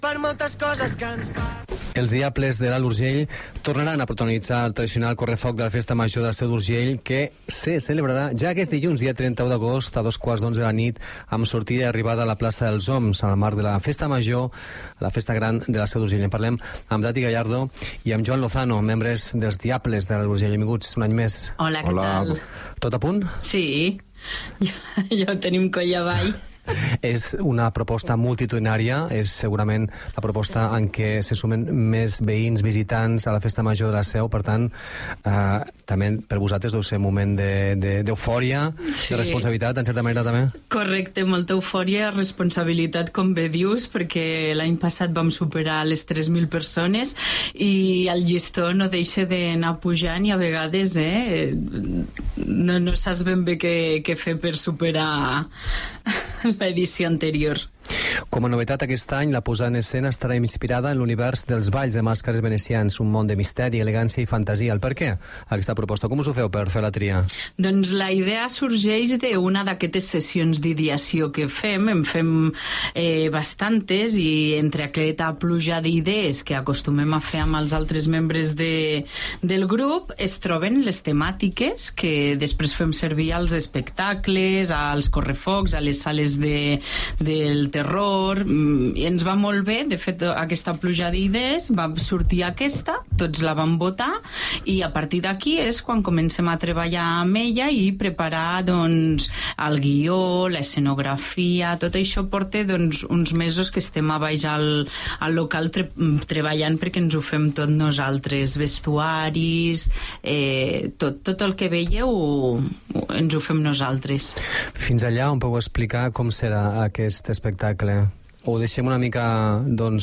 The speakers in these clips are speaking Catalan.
Per moltes coses que ens Els Diables de l'Alt Urgell tornaran a protagonitzar el tradicional correfoc de la Festa Major del Seu d'Urgell, que se celebrarà ja aquest dilluns, dia 31 d'agost, a 2:15 de la nit, amb sortida i arribada a la plaça dels Oms, al marc de la Festa Major, la Festa Gran de la Seu d'Urgell. En parlem amb Dati Gallardo i amb Joan Lozano, membres dels Diables de l'Alt Urgell. Benvinguts un any més. Hola, què tal? Tot a punt? Sí, ja ho tenim coll avall. És una proposta multitudinària, és segurament la proposta en què se sumen més veïns, visitants a la Festa Major de la Seu, per tant, també per vosaltres deu ser un moment d'eufòria, de responsabilitat, en certa manera també. Correcte, molta eufòria, responsabilitat, com bé dius, perquè l'any passat vam superar les 3.000 persones i el llistó no deixa d'anar pujant i a vegades no saps ben bé què fer per superar l'edició anterior. Com a novetat aquest any, la posada en escena estarà inspirada en l'univers dels balls de màscares venecians, un món de misteri, elegància i fantasia. El per què aquesta proposta? Com us ho feu per fer la tria? Doncs la idea sorgeix d'una d'aquestes sessions d'ideació que fem. En fem bastantes i entre aquesta pluja d'idees que acostumem a fer amb els altres membres del grup es troben les temàtiques que després fem servir als espectacles, als correfocs, a les sales del terror, i ens va molt bé. De fet, aquesta pluja d'idees va sortir aquesta, tots la vam votar i a partir d'aquí és quan comencem a treballar amb ella i preparar el guió, l'escenografia. Tot això porta uns mesos que estem a baix al local treballant perquè ens ho fem tot nosaltres, vestuaris, tot el que veieu ens ho fem nosaltres. Fins allà on podeu explicar com serà aquest espectacle? O deixem una mica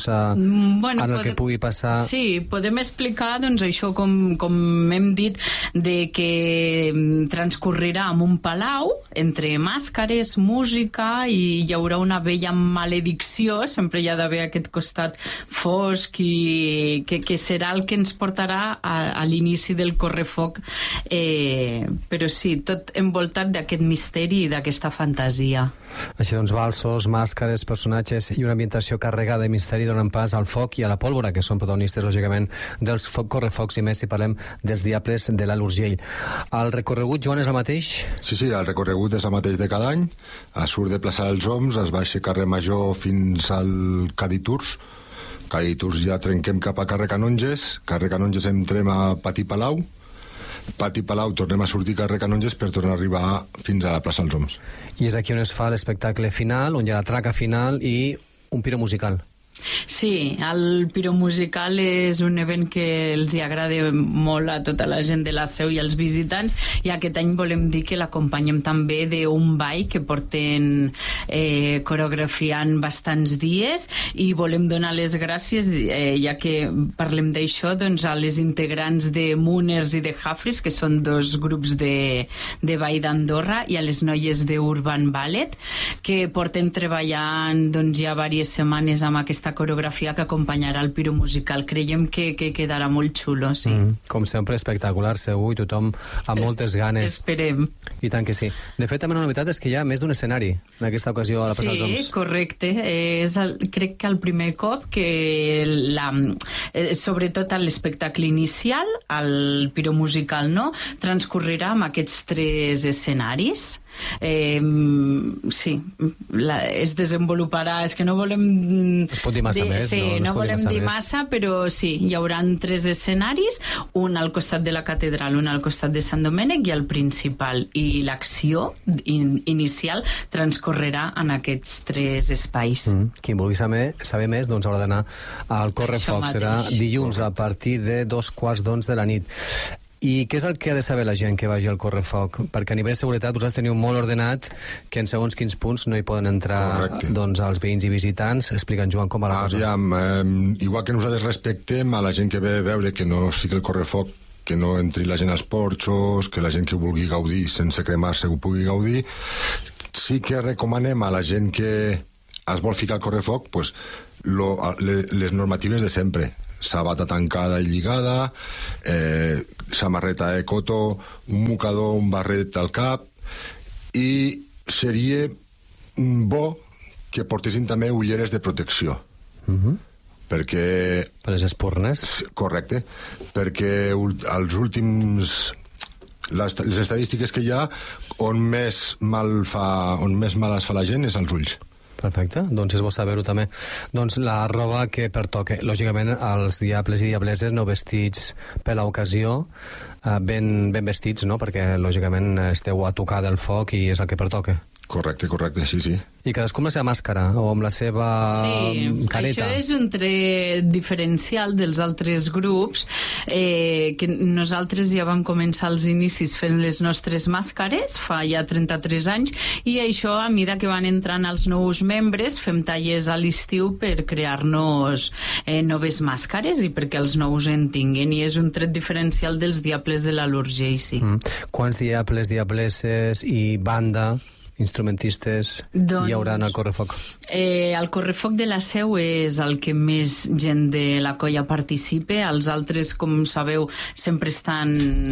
en el que pugui passar. Sí, podem explicar això com hem dit, de que transcorrerà en un palau entre màscares, música, i hi haurà una vella maledicció. Sempre hi ha d'haver aquest costat fosc i que serà el que ens portarà a l'inici del correfoc, però sí, tot envoltat d'aquest misteri i d'aquesta fantasia. Així valsos, màscares, personatges i una ambientació carregada de misteri donen pas al foc i a la pólvora, que són protagonistes, lògicament, dels correfocs, i més si parlem dels Diables de l'Alt Urgell. El recorregut, Joan, és el mateix? Sí, el recorregut és el mateix de cada any. Surt de plaça dels Oms, es baixa carrer Major fins al Caditurs. Caditurs ja trenquem cap a carrer Canonges. Carrer Canonges entrem a Pati Palau. Pati Palau tornem a sortir carrer Canonges per tornar a arribar fins a la plaça dels Oms. I és aquí on es fa l'espectacle final, on hi ha la traca final i un piro musical. Sí, el piro musical és un event que els hi agrada molt a tota la gent de la Seu i als visitants, i aquest any volem dir que l'acompanyem també d'un ball que porten coreografiant bastants dies, i volem donar les gràcies, ja que parlem d'això, a les integrants de Mooners i de Jafris, que són dos grups de ball d'Andorra, i a les noies d'Urban Ballet, que porten treballant ja diverses setmanes amb aquesta coreografia que acompanyarà el piro musical. Creiem que quedarà molt xulo, sí. Com sempre, espectacular, segur, i tothom amb moltes ganes. Esperem. I tant que sí. De fet, també una novetat és que hi ha més d'un escenari en aquesta ocasió a la plaça dels Oms. Sí, correcte. Crec que el primer cop que sobretot l'espectacle inicial, el piro musical, transcorrerà amb aquests 3 escenaris. Sí, es desenvoluparà, és que no volem... Es pot dir massa més, sí, no volem dir massa, però sí, hi haurà 3 escenaris, un al costat de la catedral, un al costat de Sant Domènec i el principal, i l'acció inicial transcorrerà en aquests 3 espais. Qui vulgui saber més, haurà d'anar al correfoc. Serà dilluns a partir de 2:15 de la nit. I què és el que ha de saber la gent que vagi al correfoc? Perquè a nivell de seguretat vosaltres teniu molt ordenat que en segons quins punts no hi poden entrar els veïns i visitants. Explica'ns, Joan, com va la cosa. Igual que nosaltres respectem a la gent que ve a veure que no sigui el correfoc, que no entri la gent als porxos, que la gent que vulgui gaudir sense cremar-se ho pugui gaudir, sí que recomanem a la gent que es vol ficar al correfoc les normatives de sempre: sabata tancada i lligada, samarreta de coto, un mocador, un barret al cap, i seria bo que portessin també ulleres de protecció. perquè... Per les espurnes. Correcte, perquè els últims... Les estadístiques que hi ha, on més mal es fa la gent és als ulls. Perfecte, doncs és bo saber-ho també. Doncs la roba que pertoca. Lògicament, els diables i diableses no vestits per l'ocasió, ben vestits, no? Perquè lògicament esteu a tocar del foc i és el que pertoca. Correcte, sí. I cadascú amb la seva màscara o amb la seva careta. Això és un tret diferencial dels altres grups, que nosaltres ja vam començar als inicis fent les nostres màscares, fa ja 33 anys, i això, a mida que van entrant els nous membres, fem tallers a l'estiu per crear-nos noves màscares i perquè els nous en tinguin, i és un tret diferencial dels diables de la l'Urgell, sí. Quants diables, diableses i banda, instrumentistes hi haurà al Correfoc? El Correfoc de la Seu és el que més gent de la colla participa. Els altres, com sabeu, sempre estan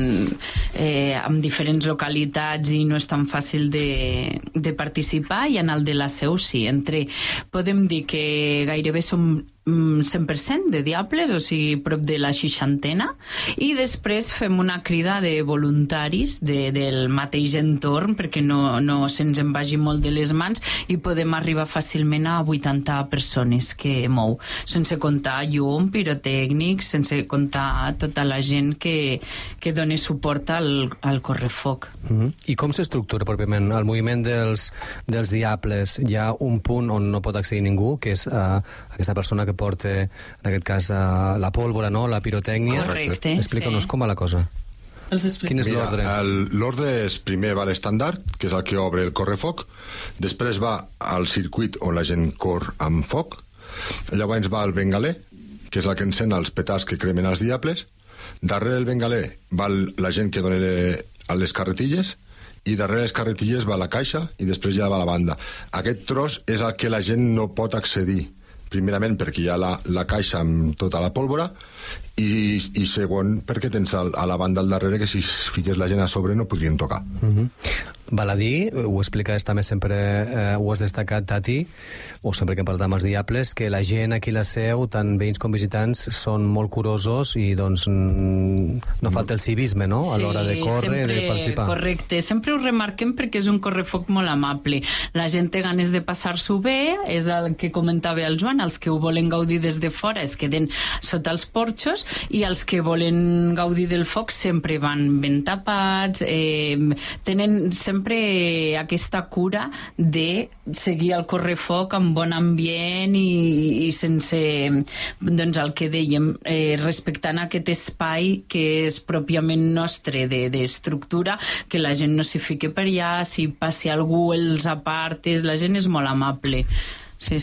en diferents localitats i no és tan fàcil de participar, i en el de la Seu sí. Podem dir que gairebé som 100% de diables, o sigui, prop de la 60, i després fem una crida de voluntaris del mateix entorn perquè no se'ns en vagi molt de les mans, i podem arribar fàcilment a 80 persones que mou, sense comptar llum, pirotècnics, sense comptar tota la gent que dona suport al Correfoc. I com s'estructura pròpiament el moviment dels diables? Hi ha un punt on no pot accedir ningú, que és aquesta persona que porta, en aquest cas, la pólvora, no? La pirotècnia. Correcte. Explica-nos com va la cosa. Quin és l'ordre? L'ordre és: primer va l'estandard, que és el que obre el correfoc, després va al circuit on la gent cor amb foc, llavors va al bengaler, que és el que encén els petards que cremen els diables, darrere del bengaler va la gent que dona a les carretilles, i darrere les carretilles va la caixa i després ja va la banda. Aquest tros és el que la gent no pot accedir, primerament perquè hi ha la caixa amb tota la pólvora, i segon perquè tens a la banda al darrere que si fiques la gent a sobre no podrien tocar. Val a dir, ho expliques també sempre, ho has destacat, Tati, o sempre que hem parlat amb els diables, que la gent aquí a la Seu, tant veïns com visitants, són molt curosos i doncs no falta el civisme, no?, a l'hora de córrer i de participar. Correcte, sempre ho remarquem perquè és un correfoc molt amable. La gent té ganes de passar-s'ho bé, és el que comentava el Joan, els que ho volen gaudir des de fora es queden sota els porxos, i els que volen gaudir del foc sempre van ben tapats, tenen sempre aquesta cura de seguir el correfoc amb bon ambient i sense, doncs, el que dèiem, respectant aquest espai que és pròpiament nostre d'estructura, que la gent no s'hi fique per allà, si passi algú els apartes, la gent és molt amable. Sí.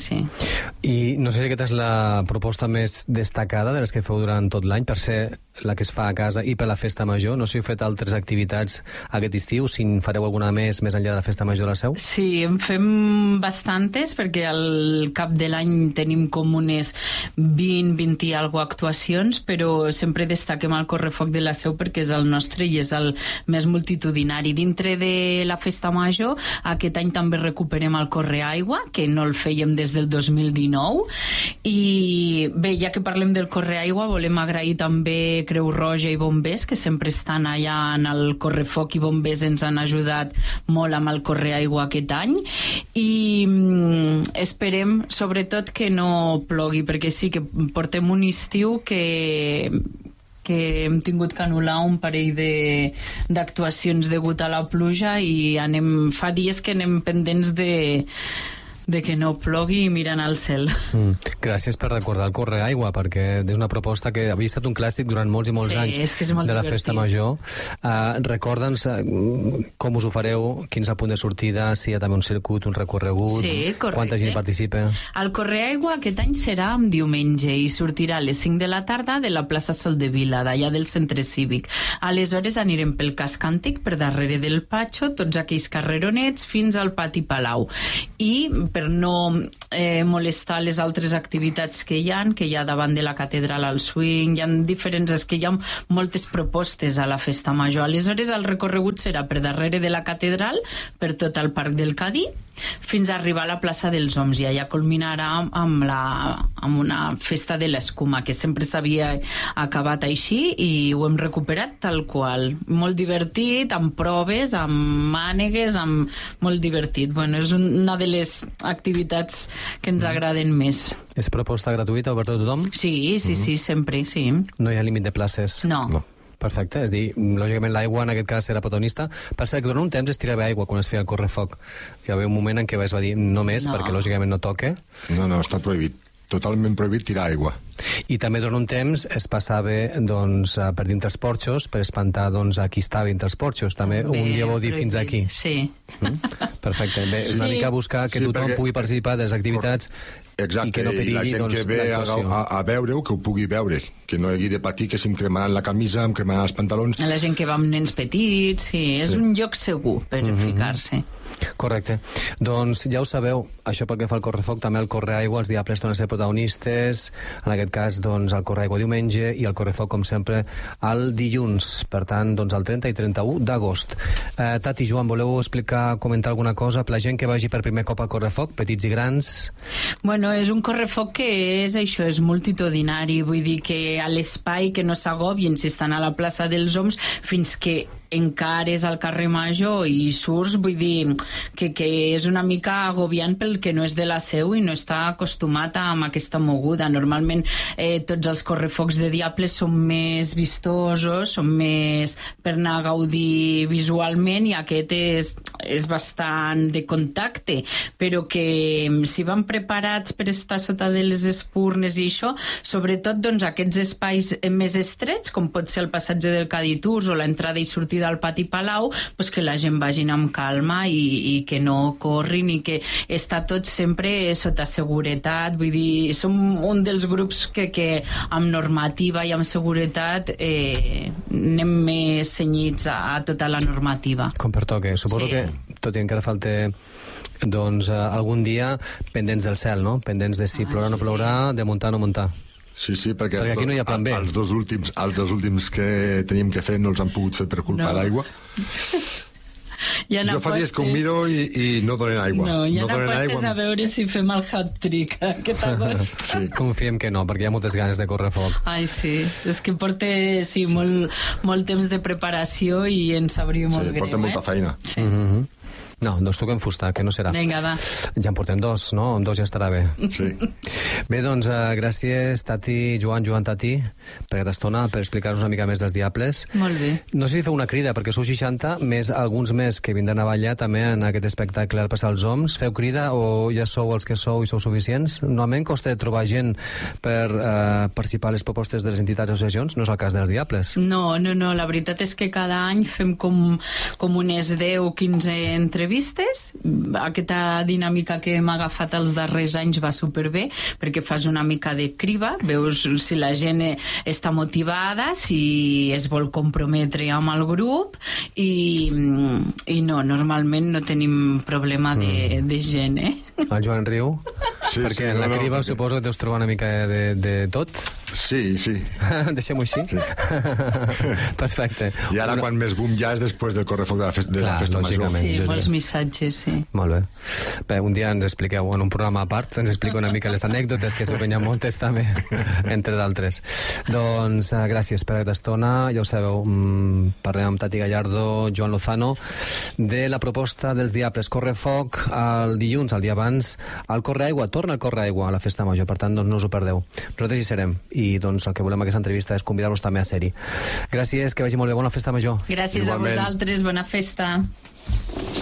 I no sé si aquesta és la proposta més destacada de les que feu durant tot l'any, per ser la que es fa a casa i per la festa major. No sé si heu fet altres activitats aquest estiu, si en fareu alguna més enllà de la festa major a la Seu. Sí, en fem bastantes, perquè al cap de l'any tenim com unes 20 i alguna actuacions, però sempre destaquem el Correfoc de la Seu perquè és el nostre i és el més multitudinari. Dintre de la festa major, aquest any també recuperem el Correaigua, que no el fèiem des del 2019, i bé, ja que parlem del Correaigua, volem agrair també Creu Roja i Bombers, que sempre estan allà en el Correfoc, i Bombers ens han ajudat molt amb el Correaigua aquest any, i esperem sobretot que no plogui, perquè sí que portem un estiu que hem tingut que anul·lar un parell d'actuacions degut a la pluja, i fa dies que anem pendents de que no plogui i mirant al cel. Gràcies per recordar el Correaigua, perquè és una proposta que havia estat un clàssic durant molts i molts anys de la festa major. Recorda'ns com us ho fareu, quin és el punt de sortida, si hi ha també un circuit, un recorregut, quanta gent participa. El Correaigua aquest any serà en diumenge i sortirà a les 5 de la tarda de la plaça Soldevila, d'allà del centre cívic. Aleshores anirem pel casc antic per darrere del Patxo, tots aquells carreronets fins al pati Palau, i per no molestar les altres activitats que hi ha davant de la catedral al swing, hi ha diferents, és que hi ha moltes propostes a la festa major. Aleshores el recorregut serà per darrere de la catedral, per tot el Parc del Cadí, fins a arribar a la plaça dels Oms, i allà culminarà amb una festa de l'escuma, que sempre s'havia acabat així i ho hem recuperat tal qual. Molt divertit, amb proves, amb mànegues, molt divertit. Bueno, és una de les activitats que ens agraden més. És proposta gratuïta, oberta a tothom? Sí, sempre, sí. No hi ha límit de places? No. Perfecte, és dir, lògicament l'aigua en aquest cas era protagonista. Per cert, que durant un temps es tirava aigua quan es feia el correfoc. Hi va haver un moment en què es va dir no més, perquè lògicament no toca. No, està prohibit. Totalment prohibit tirar aigua. I també durant un temps es passava per dintre els porxos, per espantar a qui estava dintre els porxos. També un dia vol dir fins aquí. Sí. Perfecte. Bé, és una mica buscar que tothom pugui participar de les activitats. Exacte, i que no perilli, la gent que ve a veure-ho, que ho pugui veure, que no hagi de patir que se'm cremaran la camisa, em cremaran els pantalons. La gent que va amb nens petits, és un lloc segur per ficar-se. Correcte. Doncs ja ho sabeu, això pel que fa al correfoc, també el correaigua, els diables tornen a ser protagonistes, en aquest cas el correaigua diumenge i el correfoc, com sempre, el dilluns, per tant, el 30 i 31 d'agost. Tati, Joan, voleu comentar alguna cosa per la gent que vagi per primer cop al correfoc, petits i grans? Bueno, és un correfoc que és això, és multitudinari, vull dir que a l'espai que no s'agobien si estan a la plaça dels Oms fins que encares al carrer Major i surts, vull dir que és una mica agobiant pel que no és de la seu i no està acostumat amb aquesta moguda. Normalment tots els correfocs de diables són més vistosos, són més per anar a gaudir visualment, i aquest és bastant de contacte, però que si van preparats per estar sota de les espurnes i això, sobretot aquests espais més estrets, com pot ser el passatge del Cadí Tours o l'entrada i sortida al Pati Palau, que la gent vagin amb calma i que no corrin, i que està tot sempre sota seguretat. Vull dir, som un dels grups que amb normativa i amb seguretat anem més cenyits a tota la normativa. Com pertoca. Suposo que, tot i encara falta algun dia, pendents del cel, no? Pendents de si plourà o no plourà, de muntar o no muntar. Sí, perquè aquí no hi ha plan B. Els dos últims que teníem que fer no els han pogut fer per culpa de l'aigua. Jo fa dies que ho miro i no donen aigua. No, hi ha apostes a veure si fem el hat-trick aquest agost. Sí. Confiem que no, perquè hi ha moltes ganes de córrer foc. Ai, sí. És que porta molt temps de preparació i ens sabria molt greu. Sí, porta molta feina. Sí. No, doncs toquem fusta, que no serà. Vinga, va. Ja en portem dos, no? Amb dos ja estarà bé. Sí. Bé, doncs, gràcies, Tati, Joan, Tati, per aquesta estona, per explicar-nos una mica més dels diables. Molt bé. No sé si feu una crida, perquè sou 60, més alguns més que vindran a ballar també en aquest espectacle al passar els Oms. Feu crida o ja sou els que sou i sou suficients? Normalment costa trobar gent per participar a les propostes de les entitats i associacions? No és el cas dels diables. No, la veritat és que cada any fem com unes 10 o 15 entrevistes. Aquesta dinàmica que hem agafat els darrers anys va superbé, perquè fas una mica de criba, veus si la gent està motivada, si es vol comprometre amb el grup, i no, normalment no tenim problema de gent, El Joan riu? Sí, perquè en la criba suposo que deus trobar una mica de tot? Sí. Deixem-ho així? Sí. Perfecte. I ara quan més boom ja és després del correfoc de la festa major. Sí, molts missatges, sí. Molt bé. Bé, un dia ens expliqueu, en un programa a part, ens expliqueu una mica les anècdotes, que s'ho moltes també, entre d'altres. Doncs gràcies per aquesta estona, ja ho sabeu, parlem amb Tati Gallardo, Joan Lozano, de la proposta dels diables Correfoc el dilluns, el dia abans, al Correaigua, torna al Correaigua a la festa major, per tant, doncs no us ho perdeu. Nosaltres hi serem, i doncs el que volem aquesta entrevista és convidar-vos també a ser-hi. Gràcies, que vagi molt bé, bona festa major. Gràcies a vosaltres, bona festa.